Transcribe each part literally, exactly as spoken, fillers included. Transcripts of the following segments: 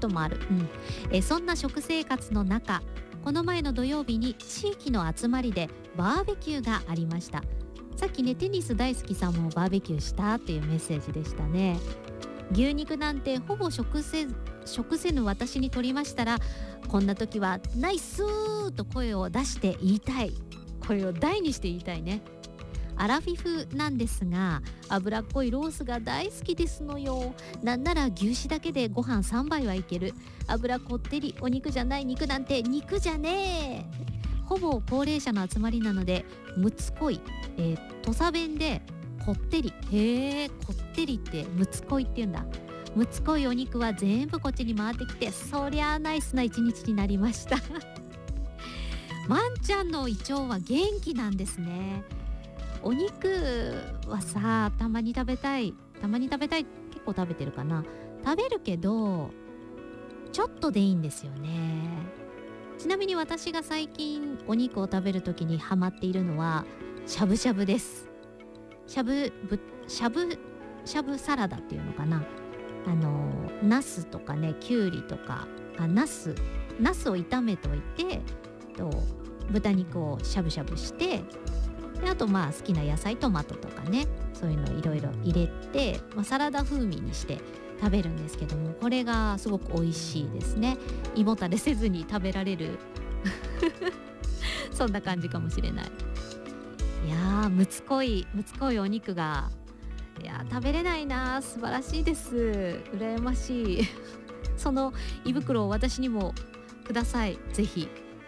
こともある、うん、えそんな食生活の中、この前の土曜日に地域の集まりでバーベキューがありました。さっきねテニス大好きさんもバーベキューしたっていうメッセージでしたね。牛肉なんてほぼ食せ食せぬ私にとりましたら、こんな時はナイスーと声を出して言いたい、声を大にして言いたいね。アラフィフなんですが、脂っこいロースが大好きですのよ。なんなら牛脂だけでご飯さんばいはいける。脂こってり、お肉じゃない肉なんて肉じゃねえ。ほぼ高齢者の集まりなので、むつこい、えー、土佐弁でこってり、へえ、こってりってむつこいって言うんだ。むつこいお肉は全部こっちに回ってきて、そりゃあナイスな一日になりましたまんちゃんの胃腸は元気なんですね。お肉はさ、たまに食べたいたまに食べたい結構食べてるかな。食べるけどちょっとでいいんですよね。ちなみに私が最近お肉を食べるときにハマっているのはしゃぶしゃぶです。しゃぶぶしゃぶしゃぶサラダっていうのかな。あのナスとかね、きゅうりとか、あナスナスを炒めといてと豚肉をしゃぶしゃぶして、であとまあ好きな野菜、トマトとかね、そういうのいろいろ入れて、まあ、サラダ風味にして食べるんですけども、これがすごく美味しいですね。胃もたれせずに食べられるそんな感じかもしれない。いやー、むつこいむつこいお肉が、いや食べれないな。素晴らしいです。羨ましいその胃袋を私にもください、ぜひ。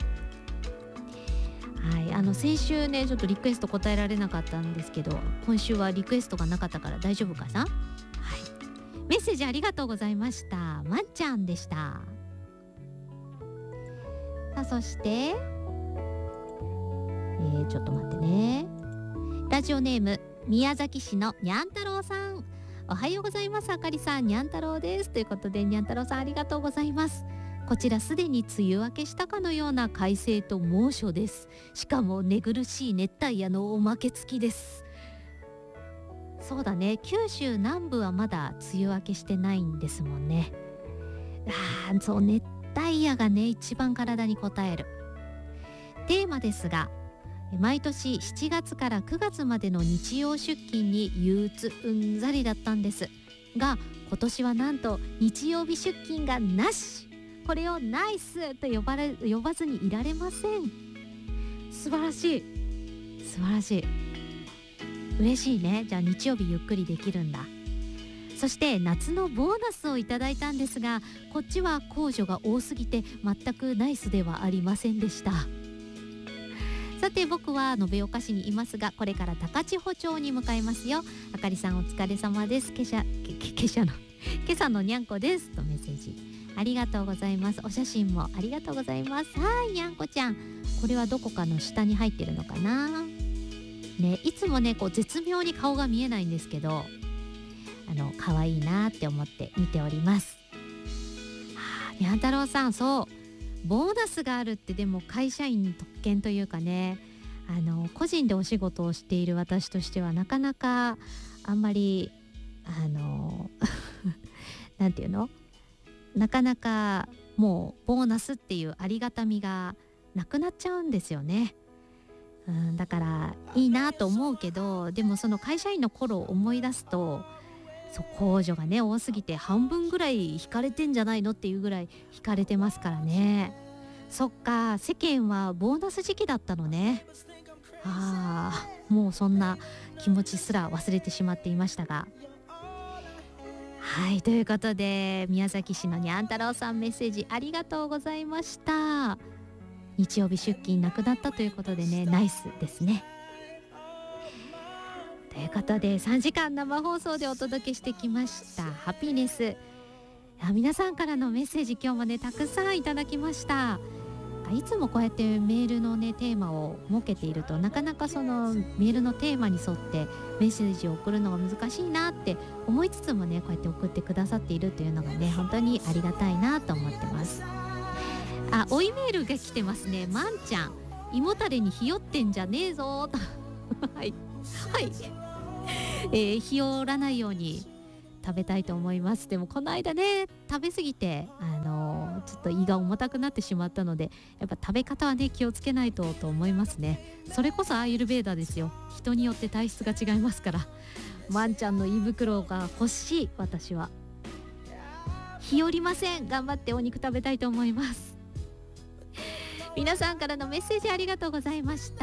はい、あの先週ねちょっとリクエスト答えられなかったんですけど、今週はリクエストがなかったから大丈夫かな。はい、メッセージありがとうございました。まんちゃんでした。さあそして、えー、ちょっと待ってね。ラジオネーム宮崎市のにゃん太郎さん、おはようございます。あかりさん、にゃん太郎ですということで、にゃん太郎さんありがとうございます。こちらすでに梅雨明けしたかのような快晴と猛暑です。しかも寝苦しい熱帯夜のおまけ付きです。そうだね、九州南部はまだ梅雨明けしてないんですもんね。あー、そう、熱帯夜がね一番体に応える。テーマですが、毎年しちがつからくがつまでの日曜出勤に憂鬱うんざりだったんですが、今年はなんと日曜日出勤がなし。これをナイスと呼ばれ呼ばずにいられません。素晴らしい素晴らしい、嬉しいね。じゃあ日曜日ゆっくりできるんだ。そして夏のボーナスをいただいたんですが、こっちは控除が多すぎて全くナイスではありませんでした。さて僕は延岡市にいますが、これから高千穂町に向かいますよ。あかりさんお疲れ様です。けしゃけけしゃの今朝のにゃんこですとメッセージありがとうございます。お写真もありがとうございます。はい、にゃんこちゃん、これはどこかの下に入ってるのかなね。いつもねこう絶妙に顔が見えないんですけど、あの可愛いなって思って見ております。はあ、にゃん太郎さん、そうボーナスがあるって、でも会社員特権というかね、あの個人でお仕事をしている私としてはなかなかあんまりあのなんていうの、なかなかもうボーナスっていうありがたみがなくなっちゃうんですよね。うん、だからいいなと思うけど、でもその会社員の頃を思い出すと、そう控除がね多すぎて半分ぐらい引かれてんじゃないのっていうぐらい引かれてますからね。そっか、世間はボーナス時期だったのね。ああ、もうそんな気持ちすら忘れてしまっていましたが、はい、ということで宮崎市のにゃん太郎さん、メッセージありがとうございました。日曜日出勤なくなったということでね、ナイスですね。ということでさんじかん生放送でお届けしてきましたハピネス。皆さんからのメッセージ今日もねたくさんいただきました。いつもこうやってメールのねテーマを設けていると、なかなかそのメールのテーマに沿ってメッセージを送るのが難しいなって思いつつもね、こうやって送ってくださっているというのがね本当にありがたいなと思ってます。あ、追いメールが来てますね。まんちゃん、胃もたれにひよってんじゃねえぞとはいはい、えー、ひよらないように食べたいと思います。でもこの間ね食べ過ぎてあのちょっと胃が重たくなってしまったので、やっぱ食べ方はね気をつけないとと思いますね。それこそアーユルヴェーダですよ。人によって体質が違いますから。ワンちゃんの胃袋が欲しい。私は日和りません。頑張ってお肉食べたいと思います。皆さんからのメッセージありがとうございました。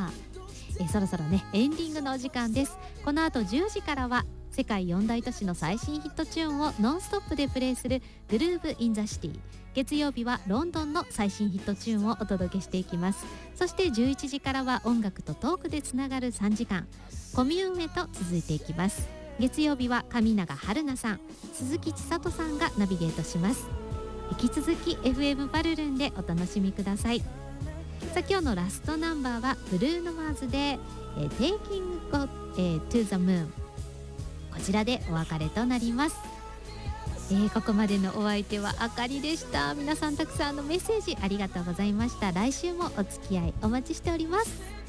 えそろそろねエンディングのお時間です。この後じゅうじからは世界四大都市の最新ヒットチューンをノンストップでプレイするグルーヴインザシティ。月曜日はロンドンの最新ヒットチューンをお届けしていきます。そしてじゅういちじからは音楽とトークでつながるさんじかんコミューンへと続いていきます。月曜日は上永春菜さん、鈴木千里さんがナビゲートします。引き続き エフエム バルルンでお楽しみください。さあ今日のラストナンバーはブルーノマーズで、えー、Taking God、えー、to the Moon、 こちらでお別れとなります。えー、ここまでのお相手はあかりでした。皆さんたくさんのメッセージありがとうございました。来週もお付き合いお待ちしております。